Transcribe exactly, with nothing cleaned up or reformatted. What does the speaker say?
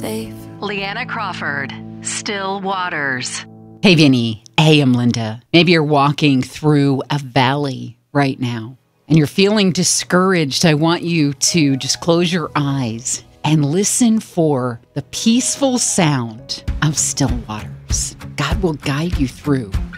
safe. Leanna Crawford, Still Waters. Hey, Vinny. Hey, I'm Linda. Maybe you're walking through a valley right now and you're feeling discouraged. I want you to just close your eyes and listen for the peaceful sound of still waters. God will guide you through